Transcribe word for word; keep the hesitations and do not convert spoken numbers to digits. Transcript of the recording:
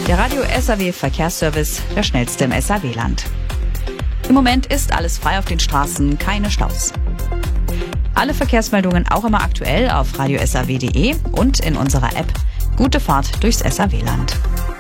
Der Radio S A W Verkehrsservice, der schnellste im S A W-Land. Im Moment ist alles frei auf den Straßen, keine Staus. Alle Verkehrsmeldungen auch immer aktuell auf radio s a w punkt d e und in unserer App. Gute Fahrt durchs S A W-Land.